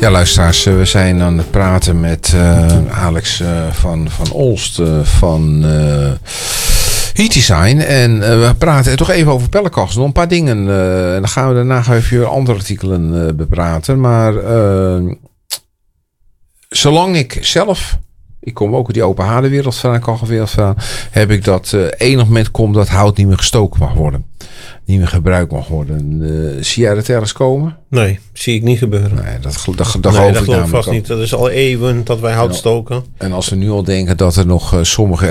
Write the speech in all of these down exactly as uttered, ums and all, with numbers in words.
Ja, luisteraars, we zijn aan het praten met uh, Alex uh, van, van Olst uh, van uh, Heat Design. En uh, we praten toch even over pellenkachels. Nog een paar dingen. Uh, en dan gaan we daarna gaan we even andere artikelen uh, bepraten. Maar uh, zolang ik zelf... Ik kom ook uit die open haardenwereld van, kachelwereld van, heb ik dat uh, enig moment komt dat hout niet meer gestoken mag worden. Niet meer gebruikt mag worden. Uh, zie jij dat ergens komen? Nee, zie ik niet gebeuren. Nee, dat, dat, dat, dat nee, geloof dat ik geloof vast ook niet. Dat is al eeuwen dat wij hout en, stoken. En als we nu al denken dat er nog uh, sommige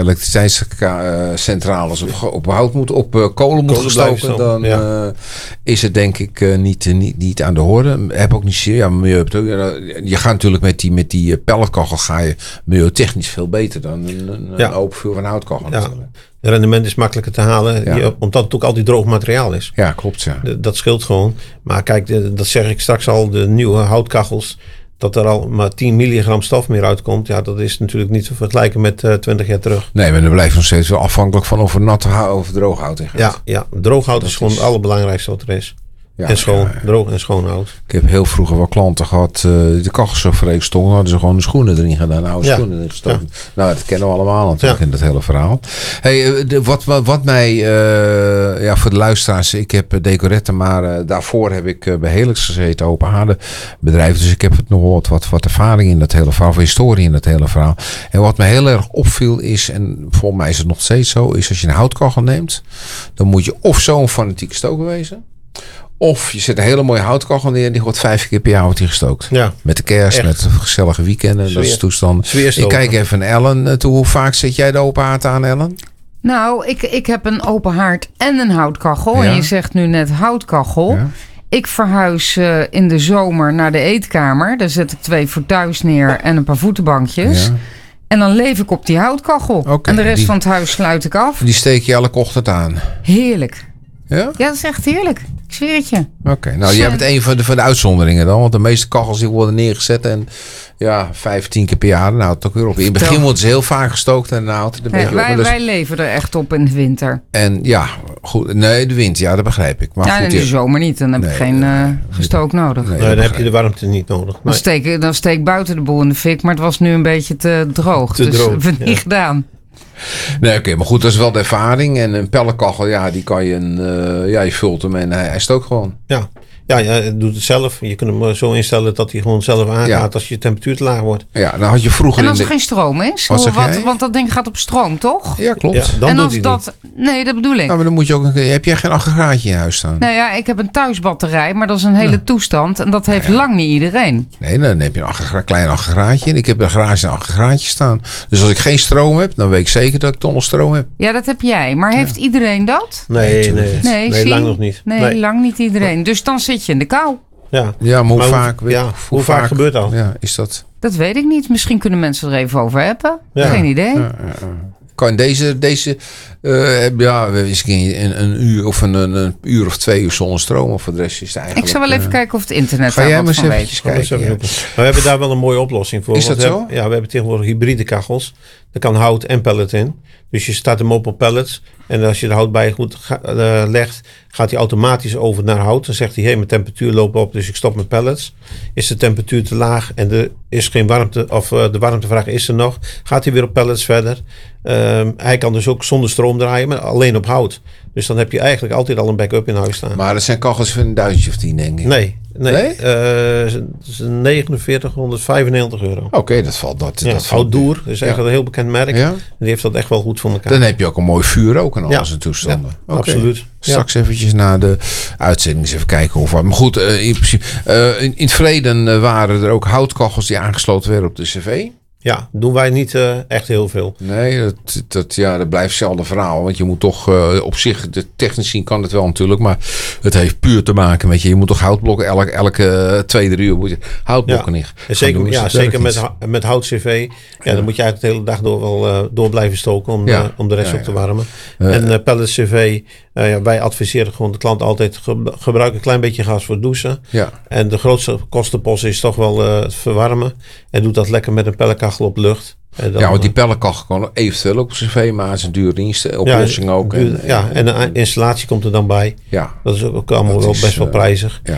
elektriciteitscentrales op, op hout moeten, op uh, kolen moeten gestoken, dan ja. uh, is het denk ik uh, niet, uh, niet, niet aan de orde. Heb ook niet serieus. Ja, milieu, je gaat natuurlijk met die, met die pelletkachel ga je milieutechnisch veel beter dan een, een, ja. een open vuur van houtkachel. Ja. Het rendement is makkelijker te halen, ja. je, omdat het ook altijd droog materiaal is. Ja, klopt. Ja. De, dat scheelt gewoon. Maar kijk, de, dat zeg ik straks al, de nieuwe houtkachels, dat er al maar tien milligram stof meer uitkomt. Ja, dat is natuurlijk niet te vergelijken met uh, twintig jaar terug. Nee, maar dat blijft nog steeds wel afhankelijk van of er nat hout of droog hout in gaat. Ja, ja, droog hout is gewoon is... het allerbelangrijkste wat er is. Ja, en schoon, ja, ja. droog en schoon hout. Ik heb heel vroeger wel klanten gehad, uh, de kachels zo vreemd stonden, hadden ze gewoon de schoenen erin gedaan, oude ja. schoenen erin gestoken. Ja. Nou, dat kennen we allemaal natuurlijk ja. in dat hele verhaal. Hey, de, wat, wat, wat mij, uh, ja, voor de luisteraars, ik heb Decoretten, maar uh, daarvoor heb ik uh, bij Helix gezeten, open haardenbedrijf, dus ik heb het nog wat, wat, wat ervaring in dat hele verhaal, of historie in dat hele verhaal. En wat me heel erg opviel is, en volgens mij is het nog steeds zo, is als je een houtkachel neemt, dan moet je of zo'n fanatieke stoker wezen, of je zet een hele mooie houtkachel neer en die wordt vijf keer per jaar wordt die gestookt. Ja. Met de kerst, echt. Met gezellige weekenden, Zweer. Dat is toestand. Ik kijk even naar Ellen toe. Hoe vaak zet jij de open haard aan, Ellen? Nou, ik, ik heb een open haard en een houtkachel. Ja. En je zegt nu net houtkachel. Ja. Ik verhuis uh, in de zomer naar de eetkamer. Daar zet ik twee voor thuis neer en een paar voetenbankjes. Ja. En dan leef ik op die houtkachel. Okay, en de rest die, van het huis sluit ik af. Die steek je elke ochtend aan? Heerlijk. Ja? Ja, dat is echt heerlijk. Ik zweer het je. Oké, okay, nou jij bent een van de, van de uitzonderingen dan. Want de meeste kachels die worden neergezet en ja, vijf, tien keer per jaar. Nou, het ook weer op. In het begin wordt ze heel vaak gestookt en dan houdt het een ja, beetje wij, op. Dus... wij leven er echt op in de winter. En ja, goed. Nee, de winter, ja, dat begrijp ik. Maar ja, goed, in de zomer niet. Dan heb nee, ik geen uh, gestook nodig. Nee, nee dan heb je de warmte niet nodig. Nee. Dan, steek, dan steek ik buiten de boel in de fik. Maar het was nu een beetje te droog. Te dus droog, dat hebben we ja. niet gedaan. Nee, oké, okay, maar goed, dat is wel de ervaring. En een pellenkachel, ja, die kan je, een, uh, ja, je vult hem en hij, hij stookt gewoon. Ja. Ja, ja, doet het zelf. Je kunt hem zo instellen dat hij gewoon zelf aangaat ja. als je temperatuur te laag wordt. Ja, dan had je vroeger. En als er de... geen stroom is? Wat Hoe, wat, want dat ding gaat op stroom, toch? Ja, klopt. Ja, dan en doet als hij dat. Niet. Nee, dat bedoel ik. Nou, maar dan moet je ook een... Heb jij geen aggregaatje in huis staan? Nou ja, ik heb een thuisbatterij, maar dat is een hele ja. toestand. En dat heeft ja, ja. lang niet iedereen. Nee, dan heb je een agregaat, klein aggregaatje. En ik heb een garage een aggregaatje staan. Dus als ik geen stroom heb, dan weet ik zeker dat ik toch nog stroom heb. Ja, dat heb jij. Maar heeft ja. iedereen dat? Nee, nee, nee, nee, nee lang nog niet. Nee, nee, lang niet iedereen. Dus dan zit je in de kou. Ja, ja, maar hoe, maar vaak, hoe, ja, hoe, hoe vaak, vaak gebeurt dat? Ja, is dat? Dat weet ik niet. Misschien kunnen mensen er even over hebben. Ja. Geen idee. Ja, ja. Kan deze, deze uh, ja, misschien een, een uur of een, een uur of twee uur zonder stroom, of voor de rest is het eigenlijk. Ik zal wel even uh, kijken of het internet ga daar jij wat van weet. Kijken, ja. Ja. We hebben daar wel een mooie oplossing voor. Is dat we zo? Hebben, ja, we hebben tegenwoordig hybride kachels. Daar kan hout en pellet in. Dus je start hem op op pellets. En als je de hout bij goed ga, uh, legt, gaat hij automatisch over naar hout. Dan zegt hij, hé, hey, mijn temperatuur loopt op, dus ik stop met pellets. Is de temperatuur te laag en er is geen warmte, of uh, de warmtevraag is er nog, gaat hij weer op pellets verder. Um, hij kan dus ook zonder stroom draaien, maar alleen op hout. Dus dan heb je eigenlijk altijd al een backup in huis staan. Maar dat zijn kachels van een duizendje of tien, denk ik. Nee. Nee, nee? Uh, negenenveertig honderdvijfennegentig euro. Oké, okay, dat valt. Dat, ja, dat valt Outdoor, dat is echt ja. een heel bekend merk. Ja? En die heeft dat echt wel goed voor elkaar. Dan heb je ook een mooi vuur ook en alles ja. en toestanden. Ja, okay. absoluut. Straks ja. eventjes na de uitzending eens even kijken of wat. Maar goed, uh, in, principe, uh, in, in het verleden uh, waren er ook houtkachels die aangesloten werden op de cv. Ja, doen wij niet uh, echt heel veel. Nee, dat, dat, ja, dat blijft hetzelfde verhaal. Want je moet toch uh, op zich, de technisch zien kan het wel natuurlijk. Maar het heeft puur te maken met je. Je moet toch houtblokken, elke, elke twee, drie uur moet je houtblokken ja. in. Zeker, ja, zeker met, met hout-cv. Ja, ja. Dan moet je eigenlijk de hele dag door wel uh, door blijven stoken om, ja. de, om de rest ja, op te warmen. Ja. Uh, en uh, pellet-cv, uh, ja, wij adviseren gewoon de klant altijd ge- gebruik een klein beetje gas voor het douchen. Ja. En de grootste kostenpost is toch wel uh, het verwarmen. En doe dat lekker met een pellenkachel op lucht. En dan, ja, want die pellenkachel kan eventueel ook op cv, maar het is een dure dienst, oplossing ja, ook. Duur, en, ja, en de installatie komt er dan bij. Ja. Dat is ook allemaal wel best wel prijzig. Ja.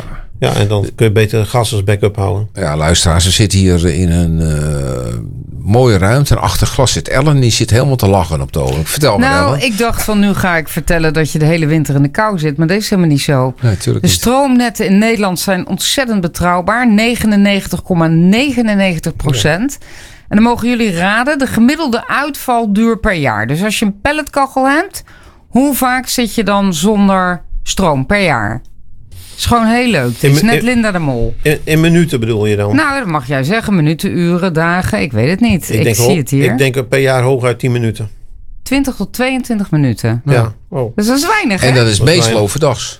Ja, en dan kun je beter gas als backup houden. Ja, luisteraars, we zitten hier in een uh, mooie ruimte. En achter glas zit Ellen, die zit helemaal te lachen op de ogen. Vertel me, Nou, Ellen. ik dacht van nu ga ik vertellen dat je de hele winter in de kou zit. Maar dat is helemaal niet zo. Nee, tuurlijk de niet. stroomnetten in Nederland zijn ontzettend betrouwbaar. negenennegentig komma negenennegentig procent. Ja. En dan mogen jullie raden de gemiddelde uitvalduur per jaar. Dus als je een pelletkachel hebt, hoe vaak zit je dan zonder stroom per jaar? Het is gewoon heel leuk. Het is net Linda de Mol. In, in minuten bedoel je dan? Nou, dat mag jij zeggen. Minuten, uren, dagen. Ik weet het niet. Ik, ik denk zie ho- het hier. Ik denk per jaar hooguit tien minuten. twintig tot tweeëntwintig minuten. Ja. ja. Oh. Dus dat is weinig, hè? En dat is dat meestal overdags.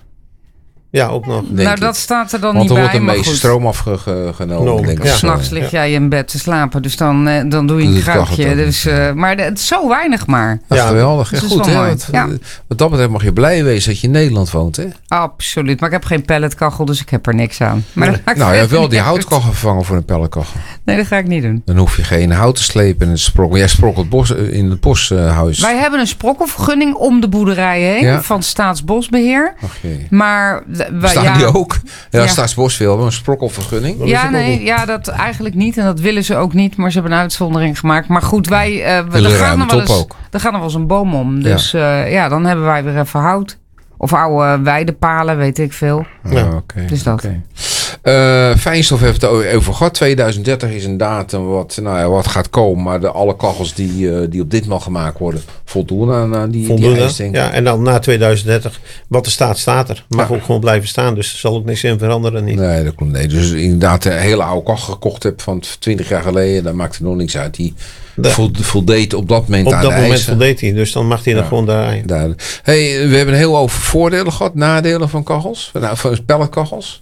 Ja, ook nog. Nou, ik. dat staat er dan Want niet er bij. Want er wordt de meeste stroom afgenomen. No, denk ja. S'nachts lig jij in bed te slapen. Dus dan, uh, dan doe je een kruikje. Dus, uh, maar het is zo weinig maar. Ja, ja, geweldig. Ja, goed, hè? Wat, ja. wat dat betreft mag je blij wezen dat je in Nederland woont, hè? Absoluut. Maar ik heb geen pelletkachel, dus ik heb er niks aan. Maar nee. Nou, je hebt wel die houtkachel vervangen voor een pelletkachel. Nee, dat ga ik niet doen. Dan hoef je geen hout te slepen en sprokkel. Jij sprokkelt bos in het boshuis. Wij hebben een sprokkelvergunning om de boerderij heen ja. van Staatsbosbeheer. Ach jee. Maar wij, Bestaan ja, die ook? Ja, ja. Staatsbosbeheer hebben een sprokkelvergunning. Ja, nee, ja, dat eigenlijk niet. En dat willen ze ook niet. Maar ze hebben een uitzondering gemaakt. Maar goed, wij uh, we, er gaan er wel eens, ook. Er gaan er wel eens een boom om. Dus ja. Uh, ja, dan hebben wij weer even hout. Of oude weidepalen, weet ik veel. Ja, oké. Okay, dus dat. Okay. Uh, fijnstof heeft het over gehad. tweeduizend dertig is een datum wat, nou ja, wat gaat komen. Maar de, alle kachels die, uh, die op dit moment gemaakt worden, voldoen aan, aan die, voldoen, die eis, denk ik. Ja, en dan na tweeduizend dertig, wat er staat, staat er. Mag ja. ook gewoon blijven staan. Dus er zal ook niks in veranderen. Niet. Nee, dat klopt. Nee. Dus inderdaad, een hele oude kachel gekocht heb van twintig jaar geleden. Daar maakt er nog niks uit. Die voldeed op dat moment op aan dat de moment eisen. voldeed hij. Dus dan mag hij ja. er gewoon daar. Hey, we hebben heel over voordelen gehad. Nadelen van kachels. Nou, van pelletkachels.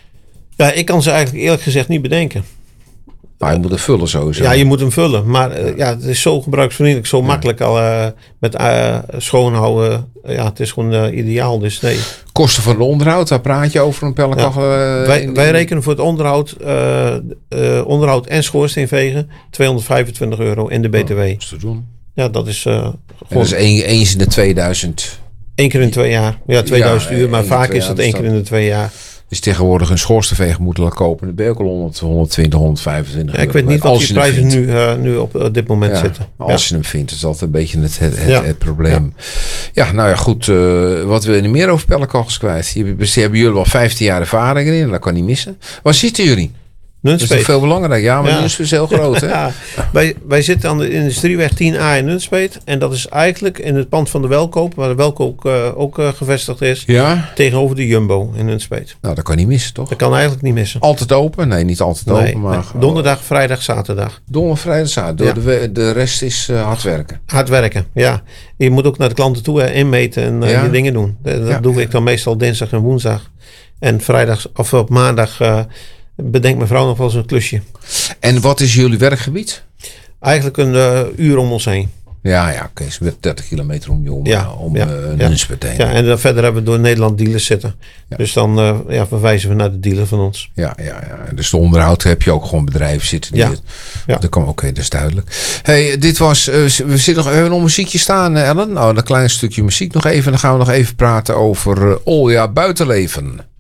Ja, ik kan ze eigenlijk eerlijk gezegd niet bedenken. Maar je moet hem vullen sowieso. Ja, je moet hem vullen. Maar uh, ja, het is zo gebruiksvriendelijk, zo ja. makkelijk al uh, met uh, schoonhouden. Ja, het is gewoon uh, ideaal. Dus nee. Kosten van het onderhoud, daar praat je over een pelletkachel. Ja. Uh, wij, in, wij rekenen voor het onderhoud, uh, uh, onderhoud en schoorsteenvegen tweehonderdvijfentwintig euro in de B T W. Oh, dat is te doen. Ja, dat is uh, gewoon. Dat is een, eens in de tweeduizend. Eén keer in twee jaar. Ja, tweeduizend ja, uur, maar vaak is dat één keer in de twee jaar. Dus tegenwoordig een schoorsteenveger moeten kopen. Dan ben je ook al honderd, honderdtwintig, honderdvijfentwintig. Ja, ik weet niet wat die prijzen nu, uh, nu op uh, dit moment ja, zitten. Als ja. je hem vindt, is dat een beetje het, het, het, ja. het probleem. Ja. ja, nou ja, goed. Uh, wat wil je meer over pelletkachels kwijt? Hier hebben jullie wel vijftien jaar ervaring in. Dat kan niet missen. Waar zitten jullie? Nunspeet. Dat is veel belangrijk. Ja, maar ja. Nunspeet is heel groot. Hè? ja. wij, wij zitten aan de Industrieweg tien A in Nunspeet. En dat is eigenlijk in het pand van de Welkoop. Waar de Welkoop uh, ook uh, gevestigd is. Ja. Tegenover de Jumbo in Nunspeet. Nou, dat kan niet missen, toch? Dat kan eigenlijk niet missen. Altijd open? Nee, niet altijd nee, open. Maar nee. Donderdag, vrijdag, zaterdag. Donderdag, vrijdag, zaterdag. Ja. De, de rest is uh, hard werken. Hard werken, ja. Je moet ook naar de klanten toe uh, inmeten en uh, ja. je dingen doen. Dat ja. doe ik dan meestal dinsdag en woensdag. En vrijdag of op maandag... Uh, bedenkt mevrouw nog wel eens een klusje. En wat is jullie werkgebied? Eigenlijk een uh, uur om ons heen. Ja, ja, oké. Okay. Ze dertig kilometer om je om, ja, om ja, uh, ja. Nunspeet heen. Ja, en dan verder hebben we door Nederland dealers zitten. Ja. Dus dan uh, ja, verwijzen we naar de dealer van ons. Ja, ja, ja. Dus de onderhoud heb je ook gewoon bedrijven zitten. Die ja. het, ja. Dat kan, oké, okay, dat is duidelijk. Hey, dit was, uh, we zitten nog even een muziekje staan, Ellen. Nou, een klein stukje muziek nog even. Dan gaan we nog even praten over uh, Olja Buitenleven.